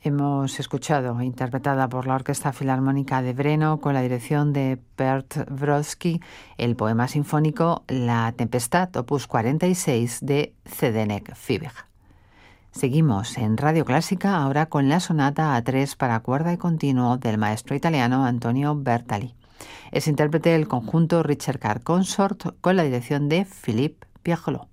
Hemos escuchado, interpretada por la Orquesta Filarmónica de Brno con la dirección de Bert Brodsky, el poema sinfónico La Tempestad, opus 46 de Zdeněk Fibić. Seguimos en Radio Clásica ahora con la sonata A3 para cuerda y continuo del maestro italiano Antonio Bertali. Es intérprete del conjunto Ricercar Consort con la dirección de Philippe Piccolo.